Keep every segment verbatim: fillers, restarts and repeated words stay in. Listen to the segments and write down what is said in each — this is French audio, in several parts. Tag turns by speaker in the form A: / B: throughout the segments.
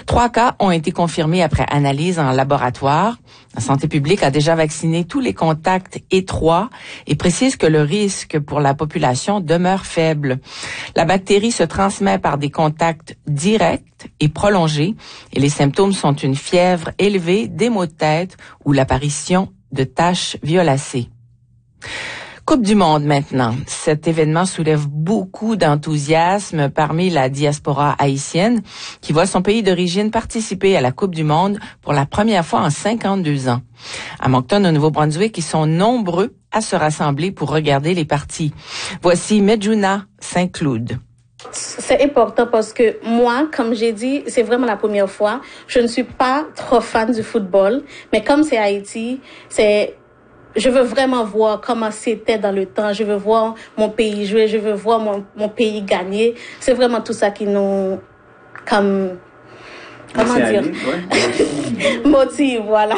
A: Trois cas ont été confirmés après analyse en laboratoire. La santé publique a déjà vacciné tous les contacts étroits et précise que le risque pour la population demeure faible. La bactérie se transmet par des contacts directs et prolongés et les symptômes sont une fièvre élevée, des maux de tête ou l'apparition de taches violacées. Coupe du monde maintenant. Cet événement soulève beaucoup d'enthousiasme parmi la diaspora haïtienne qui voit son pays d'origine participer à la Coupe du monde pour la première fois en cinquante-deux ans. À Moncton, au Nouveau-Brunswick, ils sont nombreux à se rassembler pour regarder les parties. Voici Medjuna Saint-Cloud.
B: C'est important parce que moi, comme j'ai dit, c'est vraiment la première fois. Je ne suis pas trop fan du football, mais comme c'est Haïti, c'est je veux vraiment voir comment c'était dans le temps. Je veux voir mon pays jouer. Je veux voir mon, mon pays gagner. C'est vraiment tout ça qui nous, comme, comment dire, aller, ouais. motive, voilà.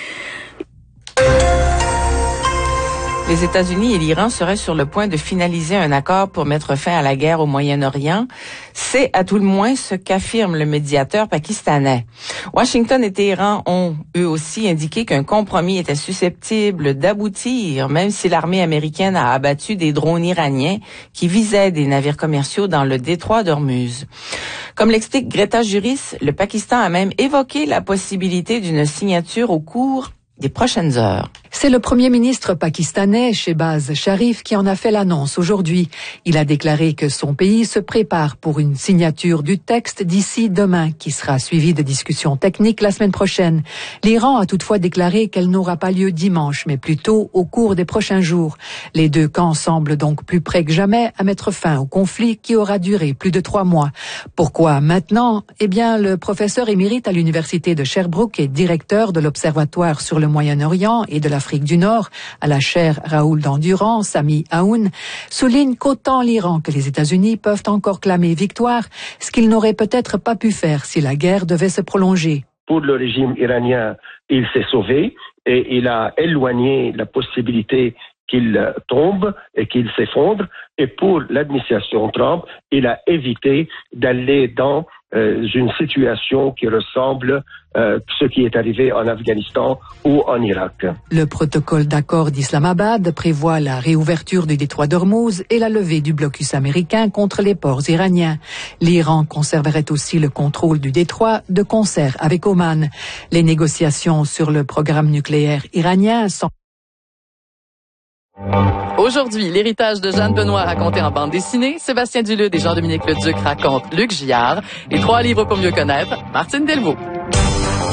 A: Les États-Unis et l'Iran seraient sur le point de finaliser un accord pour mettre fin à la guerre au Moyen-Orient. C'est à tout le moins ce qu'affirme le médiateur pakistanais. Washington et Téhéran ont, eux aussi, indiqué qu'un compromis était susceptible d'aboutir, même si l'armée américaine a abattu des drones iraniens qui visaient des navires commerciaux dans le détroit d'Ormuz. Comme l'explique Greta Juris, le Pakistan a même évoqué la possibilité d'une signature au cours des prochaines heures.
C: C'est le premier ministre pakistanais, Shehbaz Sharif, qui en a fait l'annonce aujourd'hui. Il a déclaré que son pays se prépare pour une signature du texte d'ici demain, qui sera suivie de discussions techniques la semaine prochaine. L'Iran a toutefois déclaré qu'elle n'aura pas lieu dimanche, mais plutôt au cours des prochains jours. Les deux camps semblent donc plus près que jamais à mettre fin au conflit qui aura duré plus de trois mois. Pourquoi maintenant? Eh bien, le professeur émérite à l'université de Sherbrooke et directeur de l'Observatoire sur le Moyen-Orient et de l'Afrique du Nord, à la chaire Raoul d'Endurance, Sami Aoun, souligne qu'autant l'Iran que les États-Unis peuvent encore clamer victoire, ce qu'ils n'auraient peut-être pas pu faire si la guerre devait se prolonger.
D: Pour le régime iranien, il s'est sauvé et il a éloigné la possibilité qu'il tombe et qu'il s'effondre. Et pour l'administration Trump, il a évité d'aller dans euh, une situation qui ressemble à euh, ce qui est arrivé en Afghanistan ou en Irak.
C: Le protocole d'accord d'Islamabad prévoit la réouverture du détroit d'Ormuz et la levée du blocus américain contre les ports iraniens. L'Iran conserverait aussi le contrôle du détroit de concert avec Oman. Les négociations sur le programme nucléaire iranien sont
E: Aujourd'hui, l'héritage de Jeanne Benoît raconté en bande dessinée, Sébastien Dulude et Jean-Dominique Leduc racontent Luc Giard et trois livres pour mieux connaître, Martine Delvaux.